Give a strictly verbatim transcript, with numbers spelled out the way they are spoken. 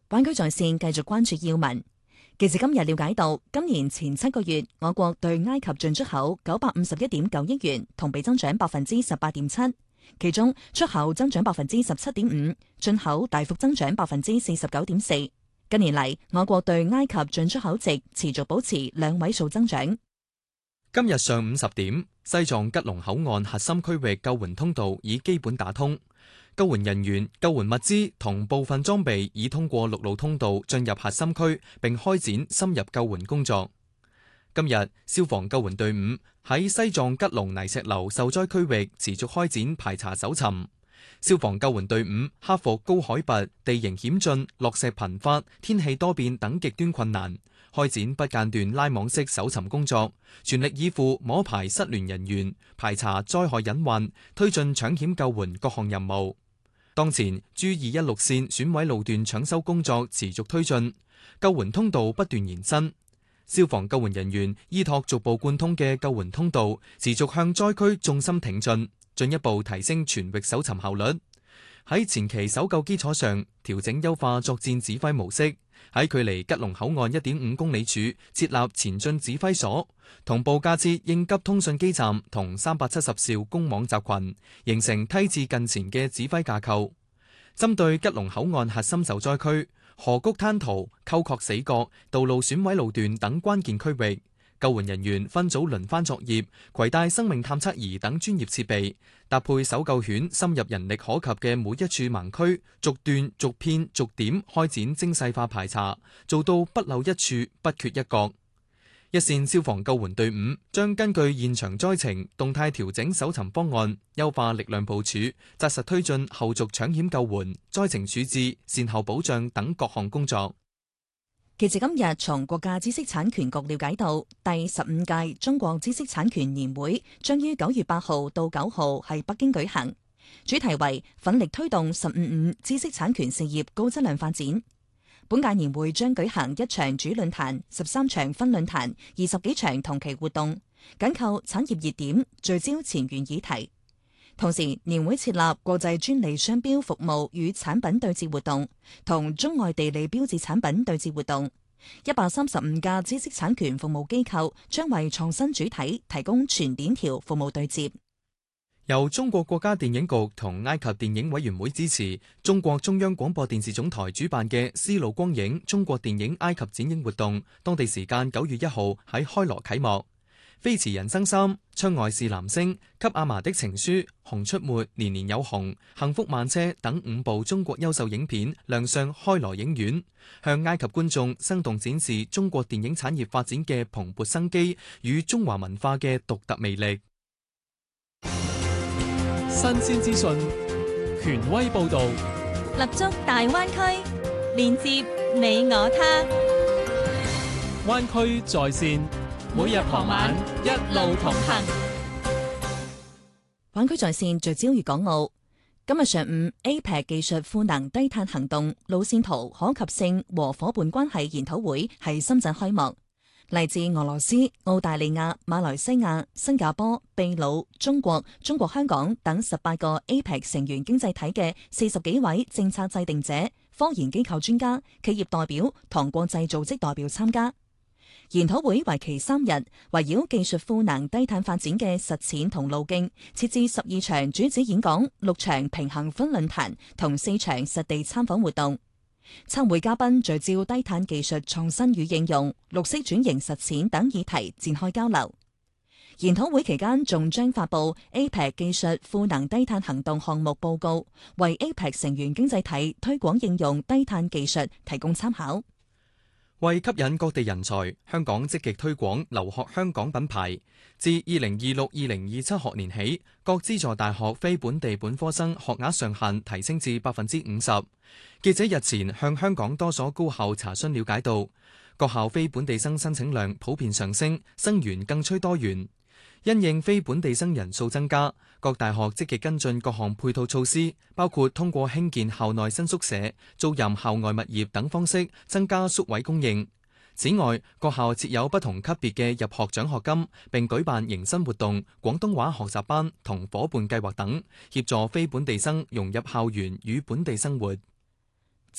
灣區在線繼續關注要聞。記者今日了解到，今年前七個月，我國對埃及進出口九百五十一點九億元，同比增長百分之十八點七。其中出口增長百分之十七點五，進口大幅增長百分之四十九點四。近年嚟，我國對埃及進出口值持續保持兩位數增長。 今日上午十點，西藏吉隆口岸核心區域救援通道已基本打通，救援人員、救援物資同部分裝備已通過陸路通道進入核心區，並開展深入救援工作。今日，消防救援隊伍喺西藏吉隆泥石流受災區域持續開展排查搜尋。消防救援隊伍克服高海拔、地形險峻、落石頻發、天氣多變等極端困難，開展不間斷拉網式搜尋工作，全力以赴摸排失聯人員、排查災害隱患，推進搶險救援各項任務。當前 G 二一六線損毀路段搶修工作持續推進，救援通道不斷延伸。消防救援人員依託逐步貫通嘅救援通道，持續向災區縱深挺進，進一步提升全域搜尋效率。喺前期搜救基礎上，調整優化作戰指揮模式，喺距離吉隆口岸一點五公里處設立前進指揮所，同步架設應急通訊基站同三百七十兆公網集群，形成梯次近前嘅指揮架構。針對吉隆口岸核心受災區、河谷灘塗、溝壑死角、道路損毀路段等關鍵區域，救援人員分組輪番作業，攜帶生命探測儀等專業設備，搭配搜救犬深入人力可及嘅每一處盲區，逐段、逐片、逐點開展精細化排查，做到不漏一處、不缺一角。一線消防救援隊伍將根據現場災情，動態調整搜尋方案，優化力量部署，紮實推進後續搶險救援、災情處置、善後保障等各項工作。 記者今日從國家知識產權局了解到，第十五屆中國知識產權年會將於九月八號到九號喺北京舉行，主題為奮力推動十五五知識產權事業高質量發展。本屆年會將舉行一場主論壇、十三場分論壇、二十幾場同期活動，緊扣產業熱點，聚焦前沿議題。同時，年會設立國際專利商標服務與產品對接活動，同中外地理標誌產品對接活動。一百三十五家知識產權服務機構將為創新主體提供全鏈條服務對接。 由中國國家電影局同埃及電影委員會支持，中國中央廣播電視總台主辦嘅絲路光影中國電影埃及展映活動，當地時間九月一號喺開羅啟幕。《飛馳人生三》、《窗外是男聲》、《給阿嫲的情書》、《熊出沒》、《年年有紅》、《幸福慢車》等五部中國優秀影片亮相開羅影院，向埃及觀眾生動展示中國電影產業發展嘅蓬勃生機與中華文化嘅獨特魅力。 新鮮資訊，權威報導， 立足大灣區，連接你我他。 灣區在線，每日傍晚一路同行。 灣區在線聚焦粵港澳。今日上午 A P E C 技術賦能低碳行動路線圖可及性和夥伴關係研討會喺深圳開幕。嚟自俄羅斯、澳大利亞、馬來西亞、新加坡、秘魯、中國、中國香港等十八個 A P E C 成員經濟體嘅四十幾位政策制定者、科研機構專家、企業代表同國際組織代表參加。研討會為期三日，圍繞技術賦能低碳發展嘅實踐同路徑，設置十二場主旨演講、六場平衡分論壇同四場實地參訪活動。參會嘉賓聚焦低碳技術創新與應用、綠色轉型實踐等議題展開交流。研討會期間仲將發布 A P E C 技術賦能低碳行動項目報告，為 A P E C 成員經濟體推廣應用低碳技術提供參考。 為吸引各地人才，香港積極推廣留學香港品牌。自二零二六至二零二七學年起，各資助大學非本地本科生學額上限提升至百分之五十。記者日前向香港多所高校查詢了解到，各校非本地生申請量普遍上升，生源更趨多元。因應非本地生人數增加，各大學積極跟進各項配套措施，包括通過興建校內新宿舍、租賃校外物業等方式增加宿位供應。此外，各校設有不同級別嘅入學獎學金，並舉辦迎新活動、廣東話學習班同夥伴計劃等，協助非本地生融入校園與本地生活。